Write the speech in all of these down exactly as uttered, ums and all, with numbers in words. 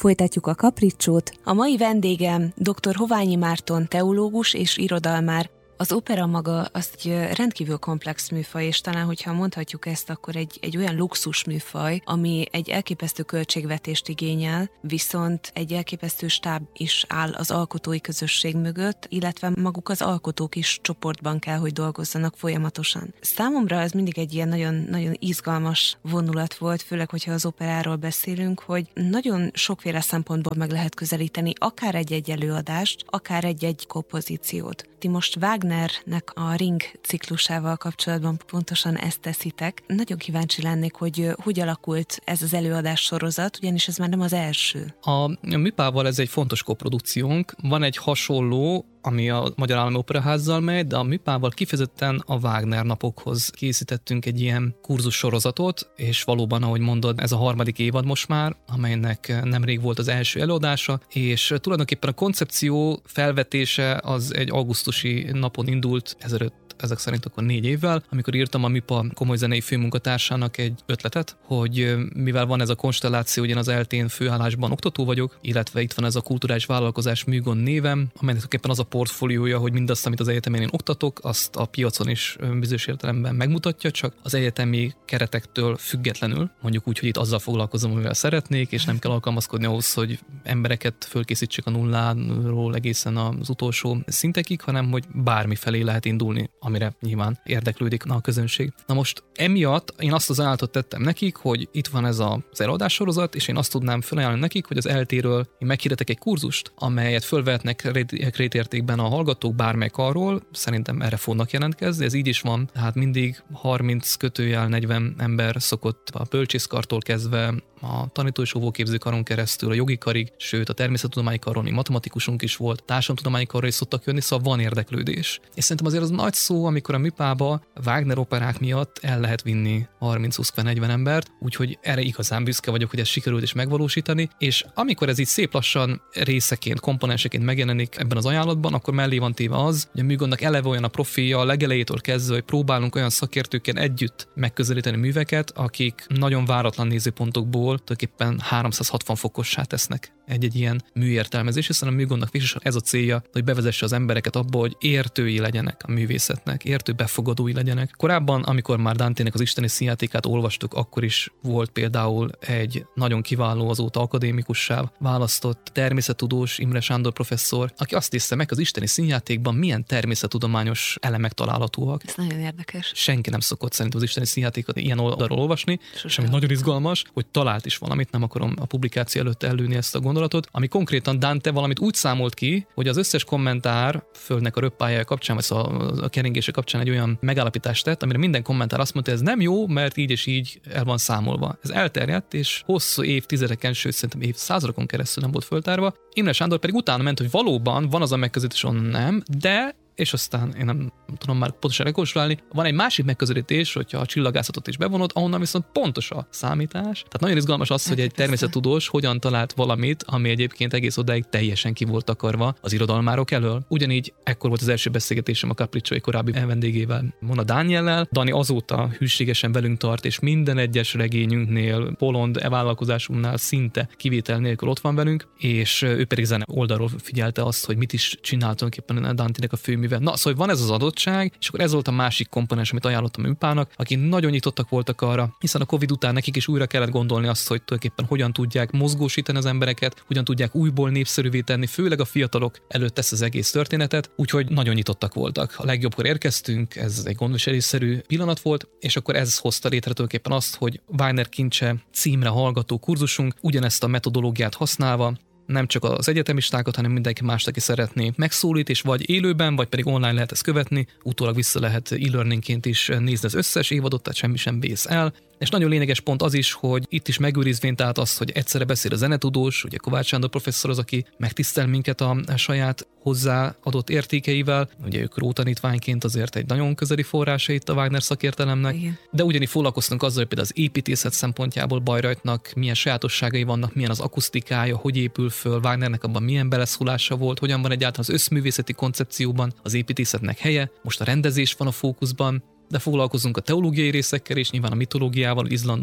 Folytatjuk a kapricsót. A mai vendégem dr. Hoványi Márton teológus és irodalmár. Az opera maga az egy rendkívül komplex műfaj, és talán, hogyha mondhatjuk ezt, akkor egy, egy olyan luxus műfaj, ami egy elképesztő költségvetést igényel, viszont egy elképesztő stáb is áll az alkotói közösség mögött, illetve maguk az alkotók is csoportban kell, hogy dolgozzanak folyamatosan. Számomra ez mindig egy ilyen nagyon, nagyon izgalmas vonulat volt, főleg, hogyha az operáról beszélünk, hogy nagyon sokféle szempontból meg lehet közelíteni akár egy-egy előadást, akár egy-egy kompozíciót. Ti most Wagnernek a Ring ciklusával kapcsolatban pontosan ezt teszitek. Nagyon kíváncsi lennék, hogy hogy alakult ez az előadás sorozat, ugyanis ez már nem az első. A MIPával ez egy fontos koprodukciónk. Van egy hasonló, ami a Magyar Állami Operaházzal megy, de a MIPával kifejezetten a Wagner napokhoz készítettünk egy ilyen kurzus sorozatot, és valóban, ahogy mondod, ez a harmadik évad most már, amelynek nemrég volt az első előadása, és tulajdonképpen a koncepció felvetése az egy augusztusi napon indult, ezelőtt ezek szerint akkor négy évvel, amikor írtam a MIPA komoly zenei főmunkatársának egy ötletet, hogy mivel van ez a konstelláció, hogy én az eltén főállásban oktató vagyok, illetve itt van ez a kulturális vállalkozás Műgond névem, amelynek éppen az a portfóliója, hogy mindazt, amit az egyetemen én oktatok, azt a piacon is bizonyos értelemben megmutatja, csak az egyetemi keretektől függetlenül, mondjuk úgy, hogy itt azzal foglalkozom, amivel szeretnék, és nem kell alkalmazkodni ahhoz, hogy embereket fölkészítsük a nulláról egészen az utolsó szintekig, hanem hogy bármi felé lehet indulni, amire nyilván érdeklődik a közönség. Na most emiatt én azt az ajánlatot tettem nekik, hogy itt van ez az előadássorozat, és én azt tudnám felajánlani nekik, hogy az eltéről én meghirdetek egy kurzust, amelyet fölvehetnek rétértékben a hallgatók bármely karról, szerintem erre fognak jelentkezni, ez így is van, tehát mindig harminc kötőjel negyven ember szokott a bölcsészkartól kezdve a tanító- és óvóképzőkaron keresztül, a jogi karig, sőt a természettudományi karon, mi matematikusunk is volt, társadalomtudományi karra is szoktak jönni, szóval van érdeklődés. És szerintem azért az nagy szó, amikor a MIPába Wagner operák miatt el lehet vinni harminc-húsz-negyven embert, úgyhogy erre igazán büszke vagyok, hogy ezt sikerült is megvalósítani, és amikor ez így szép lassan részeként, komponenseként megjelenik ebben az ajánlatban, akkor mellé van téve az, hogy a Műgondnak eleve olyan a profilja a legelejétől kezdve, hogy próbálunk olyan szakértőkkel együtt megközelíteni műveket, akik nagyon váratlan nézőpontokból tulajdonképpen háromszázhatvan fokossá tesznek egy-egy ilyen műértelmezés, hiszen a Műgondnak is ez a célja, hogy bevezesse az embereket abba, hogy értői legyenek a művészetnek, értő befogadói legyenek. Korábban, amikor már Dantének az Isteni Színjátékát olvastuk, akkor is volt például egy nagyon kiváló, azóta akadémikussá választott természettudós Imre Sándor professzor, aki azt hiszem meg, az Isteni Színjátékban milyen természettudományos elemek találhatóak. Ez nagyon érdekes. Senki nem szokott szerintem az Isteni Színjátékot ilyen oldalról olvasni, és ami nagyon izgalmas, hogy talált is valamit, nem akarom a publikáció előtt ellőni ezt a gondolatot, ami konkrétan Dante valamit úgy számolt ki, hogy az összes kommentár Földnek a röppályája kapcsán, vagy a, a keringése kapcsán egy olyan megállapítást tett, amire minden kommentár azt mondta, hogy ez nem jó, mert így és így el van számolva. Ez elterjedt, és hosszú évtizedeken, sőt szerintem évszázadokon keresztül nem volt föltárva. Imre Sándor pedig utána ment, hogy valóban van az a megközelítés, onnan nem, de és aztán én nem tudom már pontosan rekonstruálni. Van egy másik megközelítés, hogyha a csillagászatot is bevonod, ahonnan viszont pontos a számítás. Tehát nagyon izgalmas az, hogy egy természettudós hogyan talált valamit, ami egyébként egész odáig teljesen ki volt takarva az irodalmárok elől. Ugyanígy ekkor volt az első beszélgetésem a Capriccio korábbi vendégével, Mona Dániellel. Dani azóta hűségesen velünk tart, és minden egyes regényünknél, bolond e-vállalkozásunknál szinte kivétel nélkül ott van velünk, és ő pedig zene oldalról figyelte azt, hogy mit is csinált tulajdonképpen Dantének a főműve. Na, szóval van ez az adottság, és akkor ez volt a másik komponens, amit ajánlottam a MIPának, akik nagyon nyitottak voltak arra, hiszen a Covid után nekik is újra kellett gondolni azt, hogy tulajdonképpen hogyan tudják mozgósítani az embereket, hogyan tudják újból népszerűvé tenni, főleg a fiatalok előtt ezt az egész történetet, úgyhogy nagyon nyitottak voltak. A legjobbkor érkeztünk, ez egy gondviselésszerű pillanat volt, és akkor ez hozta létre tulajdonképpen azt, hogy Wagner kincse címre hallgató kurzusunk, ugyanezt a metodológiát használva, nem csak az egyetemistákat, hanem mindenki mást, aki szeretné megszólít, és vagy élőben, vagy pedig online lehet ezt követni, utólag vissza lehet e-learningként is nézni az összes évadot, tehát semmi sem vész el. És nagyon lényeges pont az is, hogy itt is megőrizvén tehát azt, hogy egyszerre beszél a zenetudós, ugye Kovács Sándor professzor az, aki megtisztel minket a saját hozzáadott értékeivel, ugye ők rótanítványként azért egy nagyon közeli forrása itt a Wagner szakértelemnek, igen. De ugyanígy foglalkoztunk azzal, hogy például az építészet szempontjából Bayreuthnak milyen sajátosságai vannak, milyen az akusztikája, hogy épül föl, Wagnernek abban milyen beleszólása volt, hogyan van egyáltalán az összművészeti koncepcióban az építészetnek helye, most a rendezés van a fókuszban, de foglalkozunk a teológiai részekkel és nyilván a mitológiával, Izlandon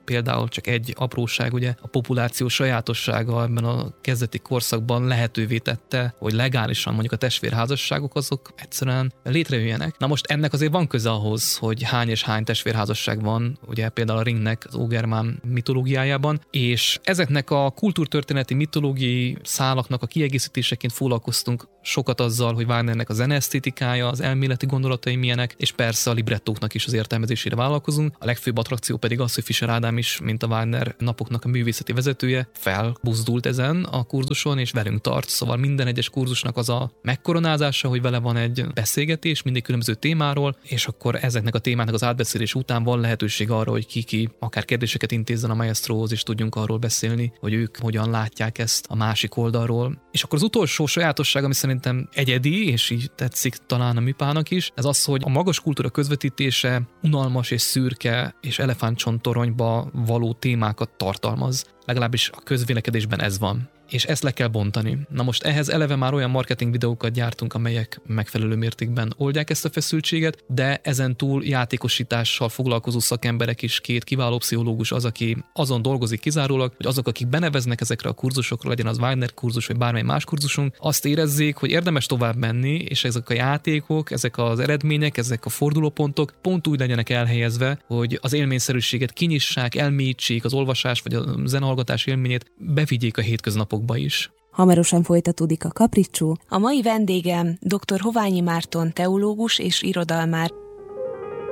például csak egy apróság, ugye a populáció sajátossága ebben a kezdeti korszakban lehetővé tette, hogy legálisan mondjuk a testvérházasságok azok egyszerűen létrejöjjenek. Na most ennek azért van köze ahhoz, hogy hány és hány testvérházasság van, ugye például a Ringnek az ógermán mitológiájában, és ezeknek a kultúrtörténeti mitológiai szálaknak a kiegészítéseként foglalkoztunk sokat azzal, hogy Wagnernek a zeneesztétikája, az elméleti gondolatai milyenek, és persze a librettóknak is az értelmezésére vállalkozunk. A legfőbb attrakció pedig az, hogy Fischer Ádám is, mint a Wagner napoknak a művészeti vezetője, felbuzdult ezen a kurzuson, és velünk tart. Szóval minden egyes kurzusnak az a megkoronázása, hogy vele van egy beszélgetés mindig különböző témáról, és akkor ezeknek a témáknak az átbeszélés után van lehetőség arra, hogy ki-ki akár kérdéseket intézzen a maestróhoz, és tudjunk arról beszélni, hogy ők hogyan látják ezt a másik oldalról. És akkor az utolsó sajátosság, ami szerintem egyedi, és így tetszik talán a műpának is, ez az, hogy a magas kultúra közvetítése unalmas és szürke és elefántcsontoronyba való témákat tartalmaz. Legalábbis a közvélekedésben ez van. És ezt le kell bontani. Na most ehhez eleve már olyan marketing videókat gyártunk, amelyek megfelelő mértékben oldják ezt a feszültséget, de ezen túl játékosítással foglalkozó szakemberek is, két kiváló pszichológus az, aki azon dolgozik kizárólag, hogy azok, akik beneveznek ezekre a kurzusokra, legyen az Wagner kurzus, vagy bármely más kurzusunk, azt érezzék, hogy érdemes tovább menni, és ezek a játékok, ezek az eredmények, ezek a fordulópontok pont úgy legyenek elhelyezve, hogy az élményszerűséget kinyissák, elmélyítsék az olvasás vagy a zenehallgatás élményét, bevigyék a hétköznapokba is. Hamarosan folytatódik a Kapricsó. A mai vendégem dr. Hoványi Márton teológus és irodalmár.